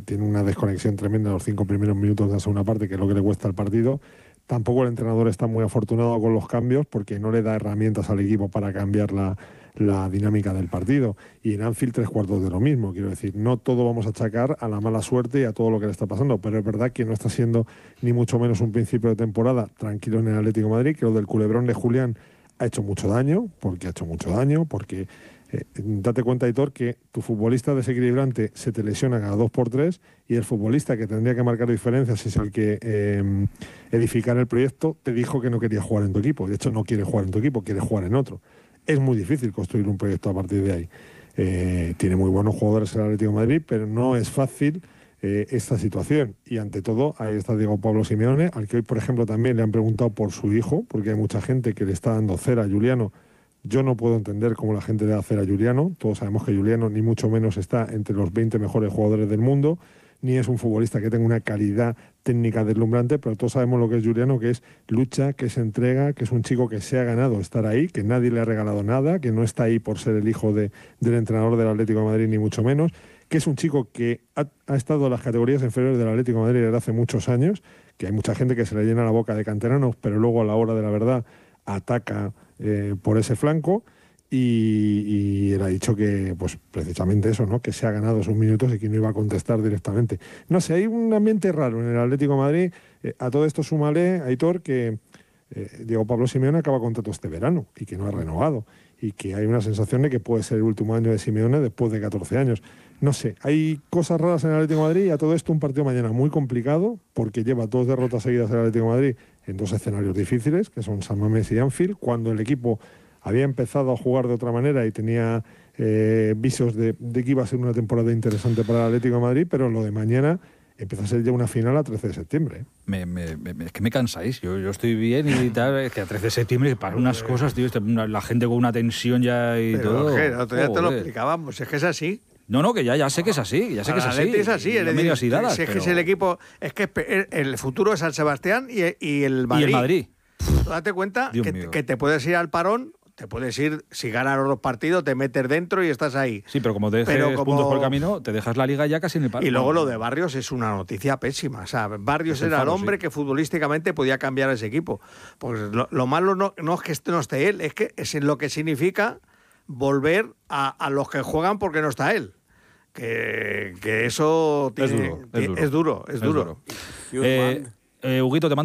tiene una desconexión tremenda en los 5 primeros minutos de la segunda parte, que es lo que le cuesta el partido. Tampoco el entrenador está muy afortunado con los cambios porque no le da herramientas al equipo para cambiar la dinámica del partido. Y en Anfield 3/4 de lo mismo. Quiero decir, no todo vamos a achacar a la mala suerte y a todo lo que le está pasando, pero es verdad que no está siendo ni mucho menos un principio de temporada tranquilo en el Atlético de Madrid, que lo del culebrón de Julián ha hecho mucho daño, porque date cuenta, Aitor, que tu futbolista desequilibrante se te lesiona cada 2x3 y el futbolista que tendría que marcar diferencias, es el que edificar el proyecto, te dijo que no quería jugar en tu equipo. De hecho, no quiere jugar en tu equipo, quiere jugar en otro. Es muy difícil construir un proyecto a partir de ahí. Tiene muy buenos jugadores el Atlético de Madrid, pero no es fácil esta situación. Y ante todo, ahí está Diego Pablo Simeone, al que hoy, por ejemplo, también le han preguntado por su hijo, porque hay mucha gente que le está dando cera a Juliano. Yo no puedo entender cómo la gente le da cera a Juliano. Todos sabemos que Juliano ni mucho menos está entre los 20 mejores jugadores del mundo, ni es un futbolista que tenga una calidad técnica deslumbrante, pero todos sabemos lo que es Juliano, que es lucha, que es entrega, que es un chico que se ha ganado estar ahí, que nadie le ha regalado nada, que no está ahí por ser el hijo del entrenador del Atlético de Madrid, ni mucho menos, que es un chico que ha estado en las categorías inferiores del Atlético de Madrid desde hace muchos años, que hay mucha gente que se le llena la boca de canteranos, pero luego a la hora de la verdad ataca por ese flanco, y él ha dicho que, pues precisamente eso, ¿no? Que se ha ganado sus minutos y que no iba a contestar directamente. No sé, hay un ambiente raro en el Atlético de Madrid. A todo esto súmale, Aitor, que Diego Pablo Simeone acaba contrato este verano y que no ha renovado, y que hay una sensación de que puede ser el último año de Simeone después de 14 años. No sé, hay cosas raras en el Atlético de Madrid, y a todo esto un partido mañana muy complicado, porque lleva 2 derrotas seguidas el Atlético de Madrid en 2 escenarios difíciles, que son San Mamés y Anfield, cuando el equipo había empezado a jugar de otra manera y tenía visos de que iba a ser una temporada interesante para el Atlético de Madrid, pero lo de mañana empieza a ser ya una final a 13 de septiembre. Es que me cansáis. Yo estoy bien y tal, es que a 13 de septiembre para unas cosas, tío, la gente con una tensión ya y pero, todo. El otro día te lo explicábamos, es que es así. No, que ya sé que es así, ya sé que es así. Es así, es que es el equipo, es que el futuro es San Sebastián y el Madrid. Y el Madrid. Tú date cuenta que te puedes ir al parón, te puedes ir, si ganas los 2 partidos, te metes dentro y estás ahí. Sí, pero como te dejes puntos por el camino, te dejas la liga ya casi en el parón. Y luego lo de Barrios es una noticia pésima. O sea, Barrios era el hombre que futbolísticamente podía cambiar ese equipo. Pues lo malo no es que no esté él, es que es lo que significa volver a los que juegan porque no está él. Que eso tiene, es duro. Huguito, te mando